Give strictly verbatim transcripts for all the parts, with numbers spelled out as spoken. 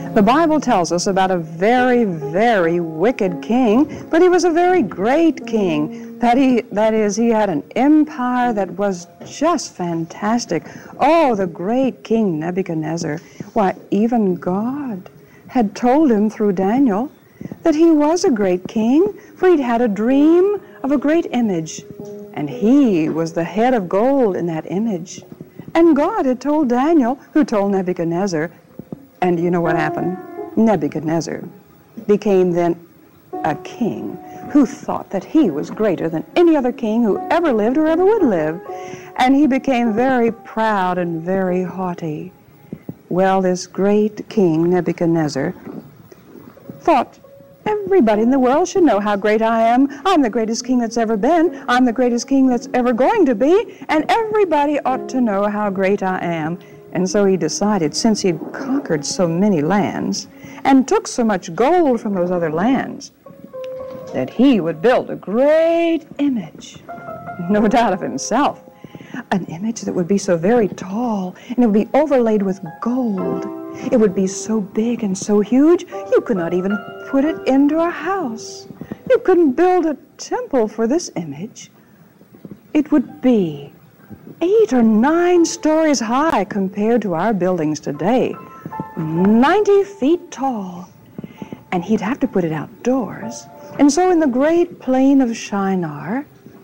The Bible tells us about a very, very wicked king, but he was a very great king. That he, that is, he had an empire that was just fantastic. Oh, the great King Nebuchadnezzar. Why, even God had told him through Daniel that he was a great king, for he'd had a dream of a great image, and he was the head of gold in that image. And God had told Daniel, who told Nebuchadnezzar, and you know what happened? Nebuchadnezzar became then a king who thought that he was greater than any other king who ever lived or ever would live. And he became very proud and very haughty. Well, this great king, Nebuchadnezzar, thought everybody in the world should know how great I am. I'm the greatest king that's ever been. I'm the greatest king that's ever going to be. And everybody ought to know how great I am. And so he decided, since he'd conquered so many lands and took so much gold from those other lands, that he would build a great image, no doubt of himself, an image that would be so very tall, and it would be overlaid with gold. It would be so big and so huge, you could not even put it into a house. You couldn't build a temple for this image. It would be eight or nine stories high compared to our buildings today, ninety feet tall, and he'd have to put it outdoors. And so in the great plain of Shinar,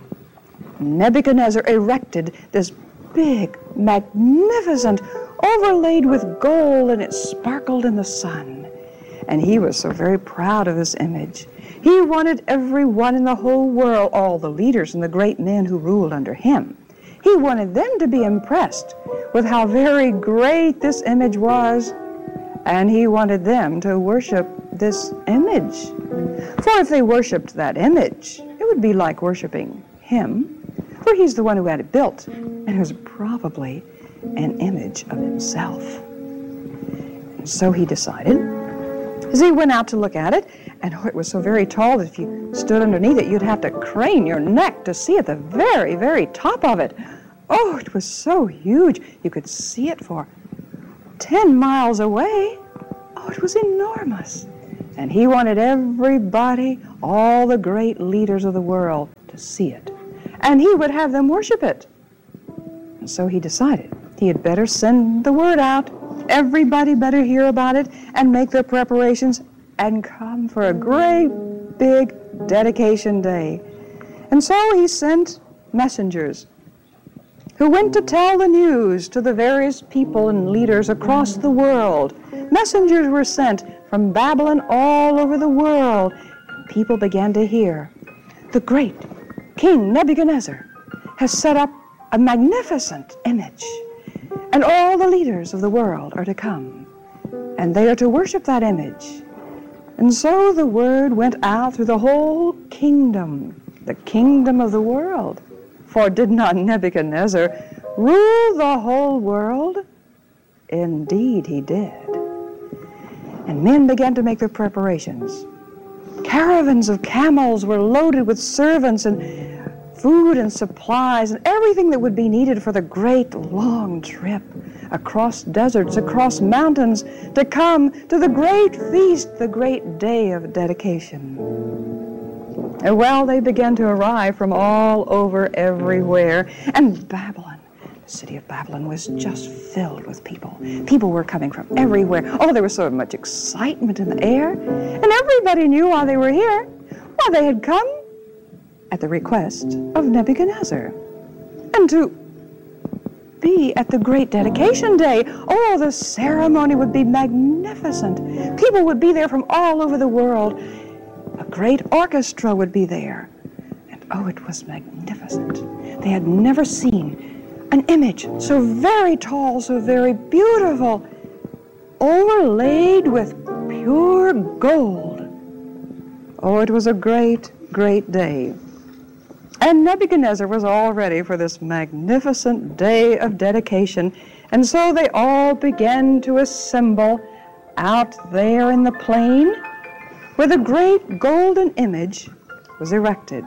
Nebuchadnezzar erected this big, magnificent, overlaid with gold, and it sparkled in the sun. And he was so very proud of this image. He wanted everyone in the whole world, all the leaders and the great men who ruled under him, he wanted them to be impressed with how very great this image was, and he wanted them to worship this image. For if they worshiped that image, it would be like worshiping him, for he's the one who had it built, and it was probably an image of himself. And so he decided, as he went out to look at it, and oh, it was so very tall that if you stood underneath it, you'd have to crane your neck to see at the very, very top of it. Oh, it was so huge. You could see it for ten miles away. Oh, it was enormous. And he wanted everybody, all the great leaders of the world, to see it. And he would have them worship it. And so he decided he had better send the word out. Everybody better hear about it and make their preparations and come for a great big dedication day. And so he sent messengers who went to tell the news to the various people and leaders across the world. Messengers were sent from Babylon all over the world. People began to hear, the great King Nebuchadnezzar has set up a magnificent image, and all the leaders of the world are to come, and they are to worship that image. And so the word went out through the whole kingdom, the kingdom of the world. For did not Nebuchadnezzar rule the whole world? Indeed he did. And men began to make their preparations. Caravans of camels were loaded with servants and food and supplies and everything that would be needed for the great long trip across deserts, across mountains, to come to the great feast, the great day of dedication. And well, they began to arrive from all over everywhere. And Babylon, the city of Babylon, was just filled with people. People were coming from everywhere. Oh, there was so much excitement in the air. And everybody knew why they were here. Why, they had come at the request of Nebuchadnezzar. And to be at the great dedication day. Oh, the ceremony would be magnificent. People would be there from all over the world. A great orchestra would be there. And oh, it was magnificent. They had never seen an image so very tall, so very beautiful, overlaid with pure gold. Oh, it was a great, great day. And Nebuchadnezzar was all ready for this magnificent day of dedication. And so they all began to assemble out there in the plain where the great golden image was erected.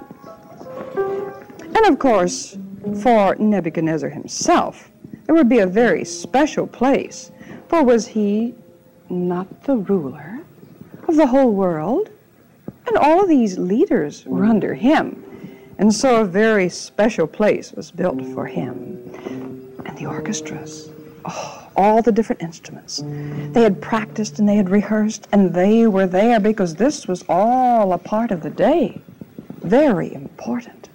And of course, for Nebuchadnezzar himself, there would be a very special place, for was he not the ruler of the whole world? And all of these leaders were under him. And so a very special place was built for him. And the orchestras, oh, all the different instruments. They had practiced and they had rehearsed, and they were there because this was all a part of the day. Very important.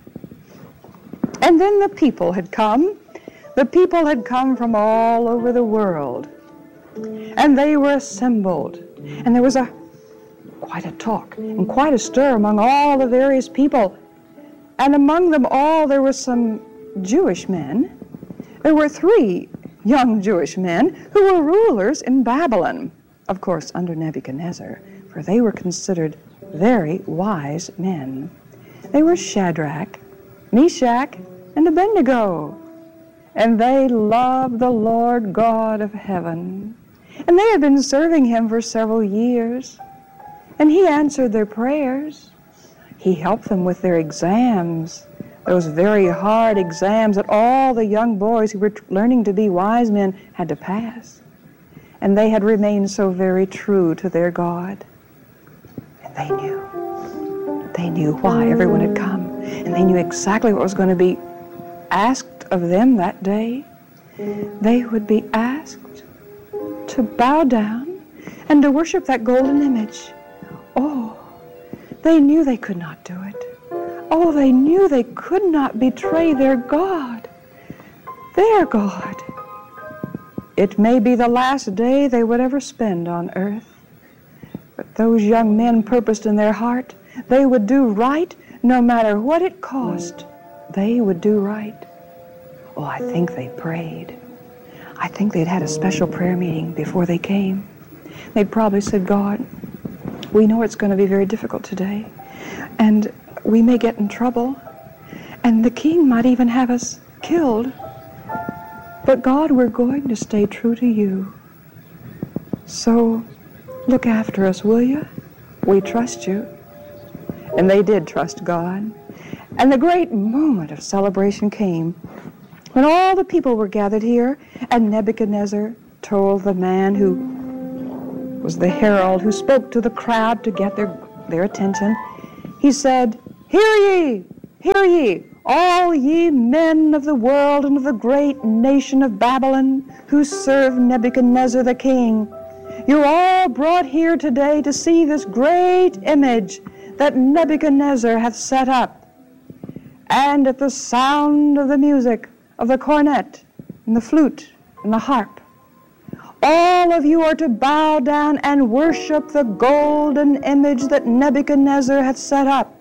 And then the people had come. The people had come from all over the world. And they were assembled. And there was a quite a talk and quite a stir among all the various people. And among them all there were some Jewish men. There were three young Jewish men who were rulers in Babylon, of course under Nebuchadnezzar, for they were considered very wise men. They were Shadrach, Meshach, and Abednego. And they loved the Lord God of heaven. And they had been serving him for several years. And he answered their prayers. He helped them with their exams, those very hard exams that all the young boys who were learning to be wise men had to pass. And they had remained so very true to their God. And they knew. They knew why everyone had come. And they knew exactly what was going to be asked of them that day. They would be asked to bow down and to worship that golden image. Oh, they knew they could not do it. Oh, they knew they could not betray their God. Their God. It may be the last day they would ever spend on earth. But those young men purposed in their heart they would do right no matter what it cost. They would do right. Oh, I think they prayed. I think they'd had a special prayer meeting before they came. They'd probably said, God, we know it's going to be very difficult today, and we may get in trouble, and the king might even have us killed. But God, we're going to stay true to you. So look after us, will you? We trust you. And they did trust God. And the great moment of celebration came when all the people were gathered here, and Nebuchadnezzar told the man who was the herald who spoke to the crowd to get their, their attention. He said, Hear ye, hear ye, all ye men of the world and of the great nation of Babylon who serve Nebuchadnezzar the king. You're all brought here today to see this great image that Nebuchadnezzar hath set up. And at the sound of the music of the cornet and the flute and the harp, all of you are to bow down and worship the golden image that Nebuchadnezzar hath set up.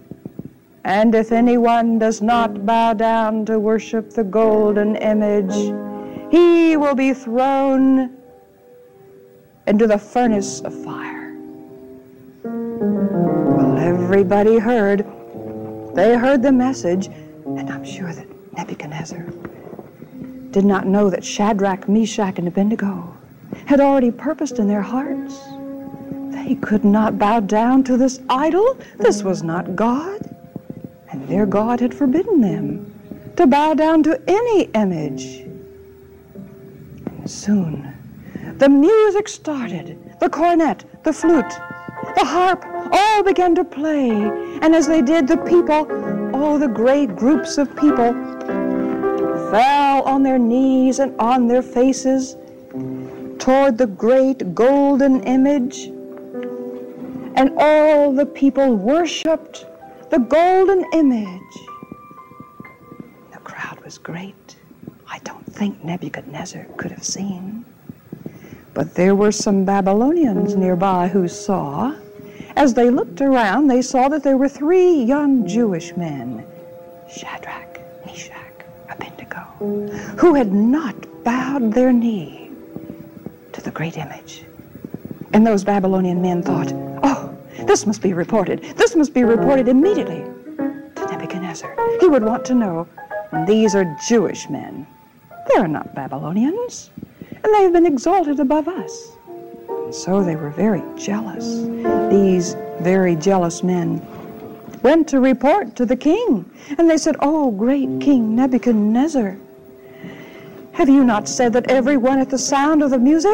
And if anyone does not bow down to worship the golden image, he will be thrown into the furnace of fire. Well, everybody heard. They heard the message, and I'm sure that Nebuchadnezzar did not know that Shadrach, Meshach, and Abednego had already purposed in their hearts. They could not bow down to this idol. This was not God. And their God had forbidden them to bow down to any image. And soon, the music started. The cornet, the flute, the harp, all began to play. And as they did, the people, oh, the great groups of people, fell on their knees and on their faces toward the great golden image. And all the people worshiped the golden image. The crowd was great. I don't think Nebuchadnezzar could have seen. But there were some Babylonians nearby who saw. As they looked around, they saw that there were three young Jewish men, Shadrach, Meshach, Abednego, who had not bowed their knee to the great image. And those Babylonian men thought, oh, this must be reported. This must be reported immediately to Nebuchadnezzar. He would want to know, these are Jewish men. They are not Babylonians, and they have been exalted above us. And so they were very jealous. These very jealous men went to report to the king, and they said, oh, great King Nebuchadnezzar, have you not said that everyone at the sound of the music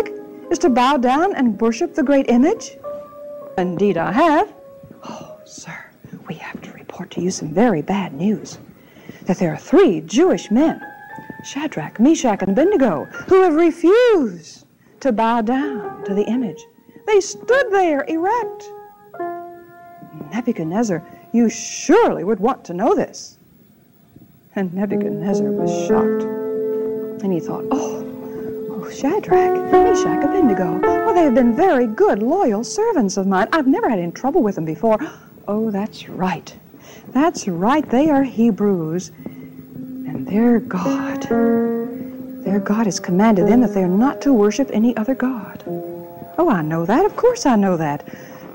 is to bow down and worship the great image? Indeed I have. Oh, sir, we have to report to you some very bad news. That there are three Jewish men, Shadrach, Meshach, and Abednego, who have refused to bow down to the image. They stood there erect. Nebuchadnezzar, you surely would want to know this. And Nebuchadnezzar was shocked. And he thought, oh, oh, Shadrach, Meshach, Abednego, well, they have been very good, loyal servants of mine. I've never had any trouble with them before. Oh, that's right. That's right. They are Hebrews. And their God, their God has commanded them that they are not to worship any other God. Oh, I know that. Of course I know that.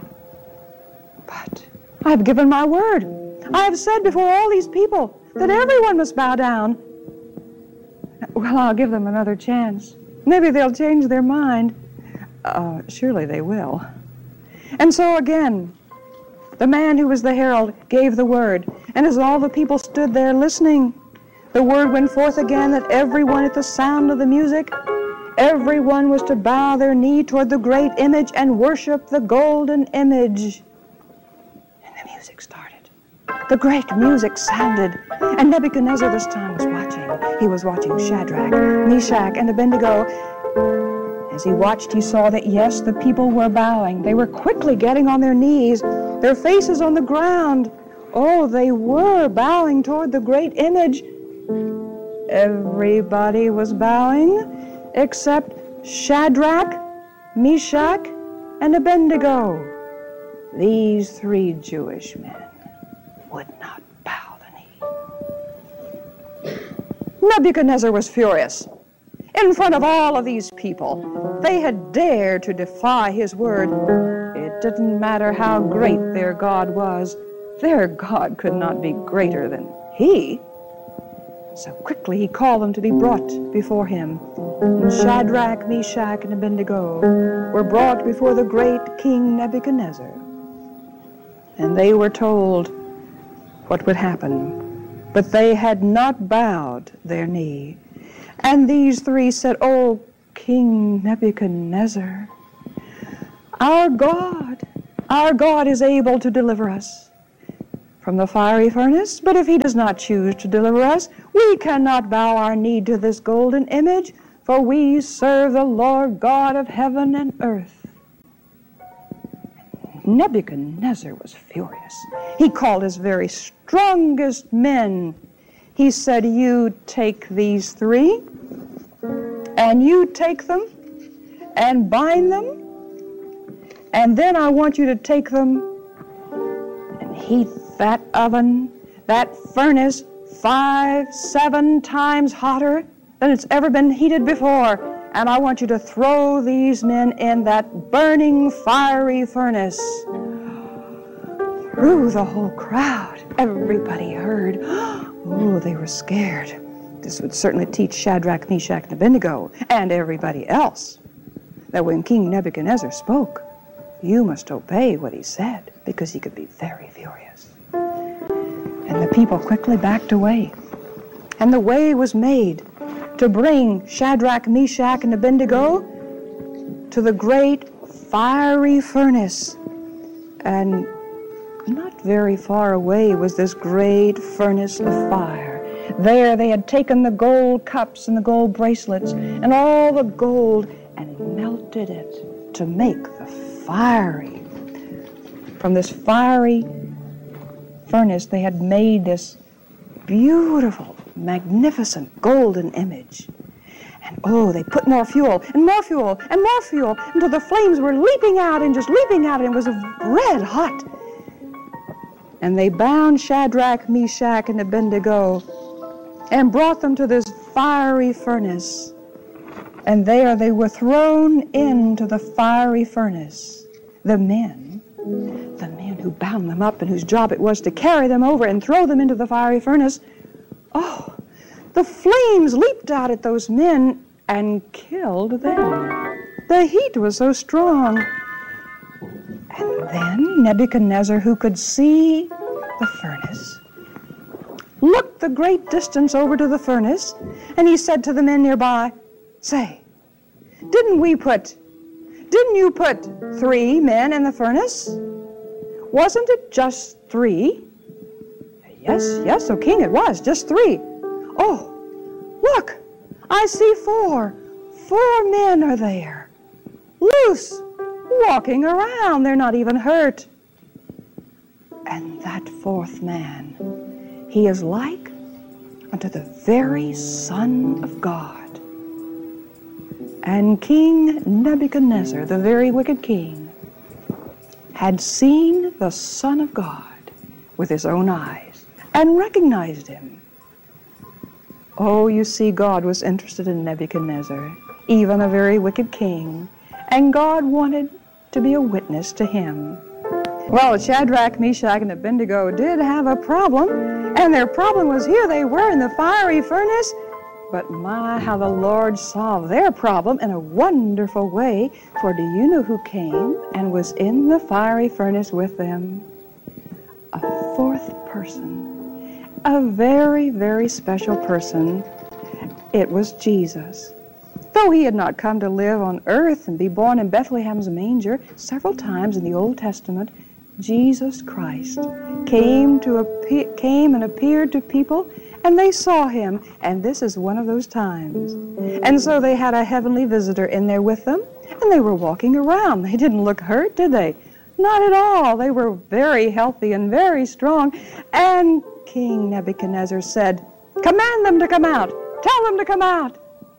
But I have given my word. I have said before all these people that everyone must bow down. Well, I'll give them another chance. Maybe they'll change their mind. Uh, surely they will. And so again, the man who was the herald gave the word. And as all the people stood there listening, the word went forth again that everyone at the sound of the music, everyone was to bow their knee toward the great image and worship the golden image. And the music started. The great music sounded. And Nebuchadnezzar this time was watching. He was watching Shadrach, Meshach, and Abednego. As he watched, he saw that, yes, the people were bowing. They were quickly getting on their knees, their faces on the ground. Oh, they were bowing toward the great image. Everybody was bowing except Shadrach, Meshach, and Abednego. These three Jewish men would not bow the knee. Nebuchadnezzar was furious. In front of all of these people, they had dared to defy his word. It didn't matter how great their God was. Their God could not be greater than he. So quickly he called them to be brought before him. And Shadrach, Meshach, and Abednego were brought before the great King Nebuchadnezzar. And they were told what would happen. But they had not bowed their knee. And these three said, "Oh, King Nebuchadnezzar, our God, our God is able to deliver us from the fiery furnace, but if he does not choose to deliver us, we cannot bow our knee to this golden image, for we serve the Lord God of heaven and earth." Nebuchadnezzar was furious. He called his very strongest men. He said, "You take these three, and you take them, and bind them, and then I want you to take them and heat that oven, that furnace, five, seven times hotter than it's ever been heated before. And I want you to throw these men in that burning, fiery furnace." Through the whole crowd, everybody heard. Oh, they were scared. This would certainly teach Shadrach, Meshach, and Abednego, and everybody else, that when King Nebuchadnezzar spoke, you must obey what he said, because he could be very furious. And the people quickly backed away. And the way was made to bring Shadrach, Meshach, and Abednego to the great fiery furnace. And not very far away was this great furnace of fire. There they had taken the gold cups and the gold bracelets and all the gold and melted it to make the fiery. From this fiery furnace, they had made this beautiful, magnificent golden image. And oh, they put more fuel and more fuel and more fuel until the flames were leaping out and just leaping out, and it was red hot. And they bound Shadrach, Meshach, and Abednego and brought them to this fiery furnace. And there they were thrown into the fiery furnace. The men, the men who bound them up and whose job it was to carry them over and throw them into the fiery furnace, oh, the flames leaped out at those men and killed them. The heat was so strong. And then Nebuchadnezzar, who could see the furnace, looked the great distance over to the furnace, and he said to the men nearby, "Say, didn't we put Didn't you put three men in the furnace? Wasn't it just three? Yes, yes, O king, it was, just three. Oh, look, I see four. Four men are there, loose, walking around. They're not even hurt. And that fourth man, he is like unto the very Son of God. And King Nebuchadnezzar, the very wicked king, had seen the Son of God with his own eyes and recognized him. Oh, you see, God was interested in Nebuchadnezzar, even a very wicked king, and God wanted to be a witness to him. Well, Shadrach, Meshach, and Abednego did have a problem, and their problem was here they were in the fiery furnace. But my, how the Lord solved their problem in a wonderful way. For do you know who came and was in the fiery furnace with them? A fourth person, a very, very special person. It was Jesus. Though he had not come to live on earth and be born in Bethlehem's manger, several times in the Old Testament, Jesus Christ came to appear, came and appeared to people, and they saw him, and this is one of those times. And so they had a heavenly visitor in there with them, and they were walking around. They didn't look hurt, did they? Not at all. They were very healthy and very strong. And King Nebuchadnezzar said, "Command them to come out. Tell them to come out."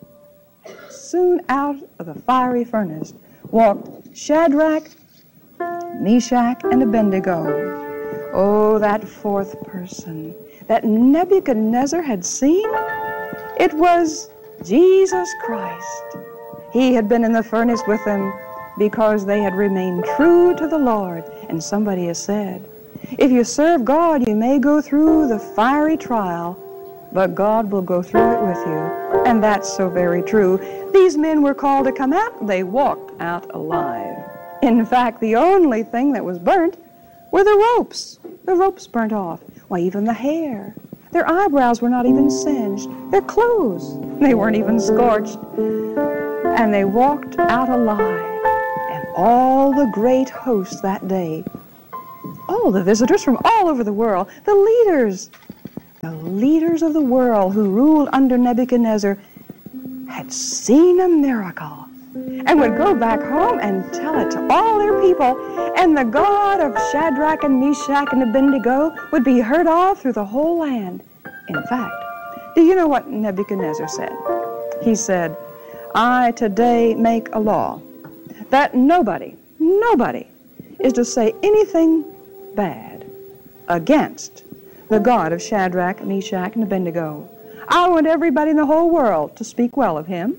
Soon out of the fiery furnace walked Shadrach, Meshach, and Abednego. Oh, that fourth person that Nebuchadnezzar had seen, it was Jesus Christ. He had been in the furnace with them because they had remained true to the Lord. And somebody has said, if you serve God, you may go through the fiery trial, but God will go through it with you. And that's so very true. These men were called to come out. They walked out alive. In fact, the only thing that was burnt were the ropes. The ropes burnt off. Why, even the hair. Their eyebrows were not even singed. Their clothes, they weren't even scorched. And they walked out alive. And all the great hosts that day, all the visitors from all over the world, the leaders, the leaders of the world who ruled under Nebuchadnezzar had seen a miracle and would go back home and tell it to all their people. And the God of Shadrach and Meshach and Abednego would be heard of through the whole land. In fact, do you know what Nebuchadnezzar said? He said, I today make a law that nobody, nobody is to say anything bad against the God of Shadrach, Meshach, and Abednego. I want everybody in the whole world to speak well of him.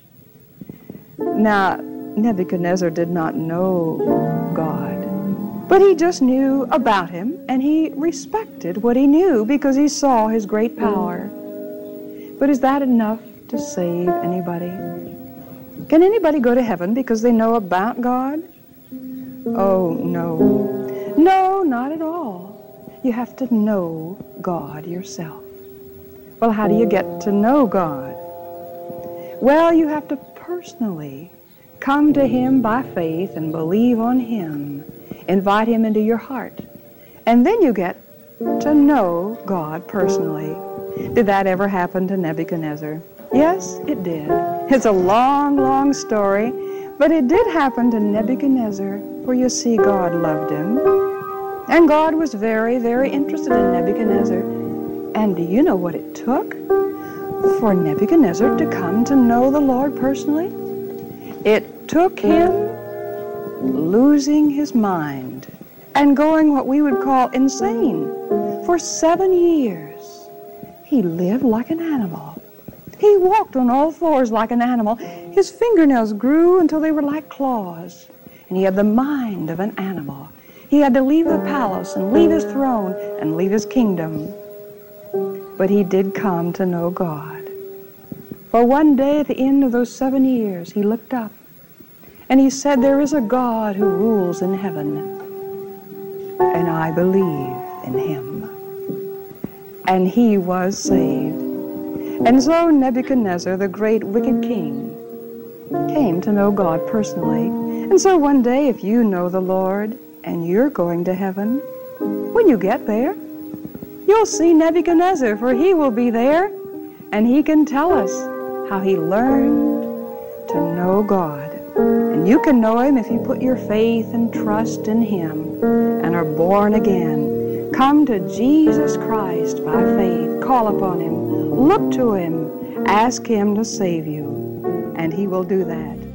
Now, Nebuchadnezzar did not know God, but he just knew about him, and he respected what he knew because he saw his great power. But is that enough to save anybody? Can anybody go to heaven because they know about God? Oh, no. No, not at all. You have to know God yourself. Well, how do you get to know God? Well, you have to personally come to him by faith and believe on him. Invite him into your heart. And then you get to know God personally. Did that ever happen to Nebuchadnezzar? Yes, it did. It's a long, long story, but it did happen to Nebuchadnezzar, for you see, God loved him. And God was very, very interested in Nebuchadnezzar. And do you know what it took for Nebuchadnezzar to come to know the Lord personally? It took him losing his mind and going what we would call insane. For seven years, he lived like an animal. He walked on all fours like an animal. His fingernails grew until they were like claws. And he had the mind of an animal. He had to leave the palace and leave his throne and leave his kingdom. But he did come to know God. For one day at the end of those seven years, he looked up and he said, there is a God who rules in heaven, and I believe in him. And he was saved. And so Nebuchadnezzar, the great wicked king, came to know God personally. And so one day, if you know the Lord and you're going to heaven, when you get there, you'll see Nebuchadnezzar, for he will be there, and he can tell us how he learned to know God. And you can know him if you put your faith and trust in him and are born again. Come to Jesus Christ by faith. Call upon him. Look to him. Ask him to save you. And he will do that.